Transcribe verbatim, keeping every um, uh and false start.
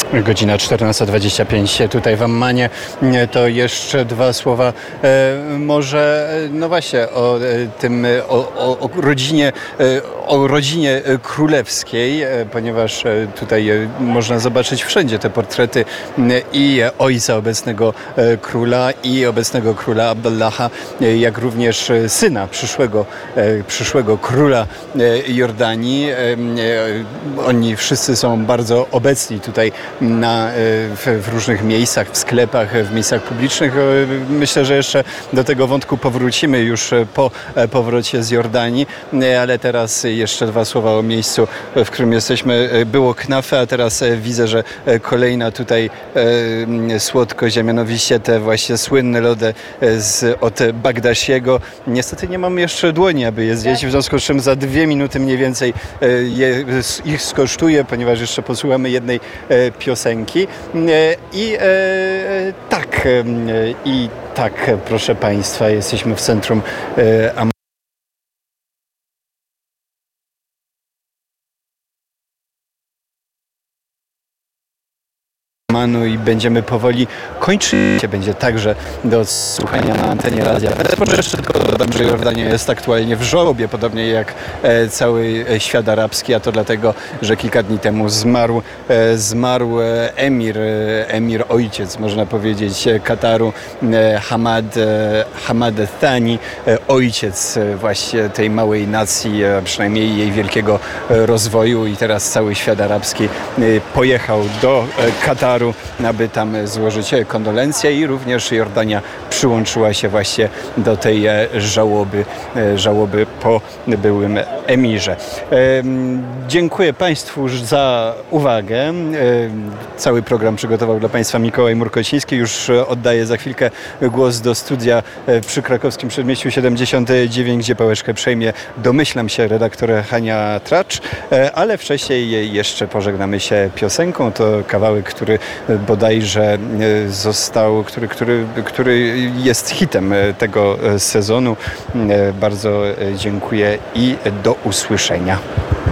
Godzina czternasta dwadzieścia pięć tutaj w Ammanie. To jeszcze dwa słowa e, może no właśnie o e, tym o, o, o rodzinie e, o rodzinie królewskiej, e, ponieważ e, tutaj e, można zobaczyć wszędzie te portrety e, i ojca obecnego e, króla i obecnego króla Abdallaha, e, jak również syna przyszłego e, przyszłego króla e, Jordanii. E, e, oni wszyscy są bardzo obecni tutaj na, w, w różnych miejscach, w sklepach, w miejscach publicznych. Myślę, że jeszcze do tego wątku powrócimy już po powrocie z Jordanii, ale teraz jeszcze dwa słowa o miejscu, w którym jesteśmy. Było knafe, a teraz widzę, że kolejna tutaj e, słodkość, a mianowicie te właśnie słynne lody z, od Bagdasiego. Niestety nie mamy jeszcze dłoni, aby je zjeść, w związku z czym za dwie minuty mniej więcej je, ich skosztuję, ponieważ jeszcze posłuchamy jednej e, piosenki. E, I e, tak, e, i tak, proszę Państwa, jesteśmy w centrum e, Am- i będziemy powoli kończyć. Będzie także do słuchania na antenie radia. Może jeszcze tylko dodam, że Jordania jest aktualnie w żałobie, podobnie jak e, cały świat arabski, a to dlatego, że kilka dni temu zmarł, e, zmarł emir, e, emir ojciec, można powiedzieć, Kataru, e, Hamad, e, Hamad Thani, e, ojciec e, właśnie tej małej nacji, e, przynajmniej jej wielkiego e, rozwoju, i teraz cały świat arabski e, pojechał do e, Kataru, aby tam złożyć kondolencje, i również Jordania przyłączyła się właśnie do tej żałoby, żałoby po byłym emirze. Dziękuję Państwu za uwagę. Cały program przygotował dla Państwa Mikołaj Murkociński. Już oddaję za chwilkę głos do studia przy krakowskim Przedmieściu siedemdziesiąt dziewięć, gdzie pałeczkę przejmie, domyślam się, redaktor Hania Tracz, ale wcześniej jeszcze pożegnamy się piosenką. To kawałek, który bodajże został, który, który, który jest hitem tego sezonu. Bardzo dziękuję i do usłyszenia.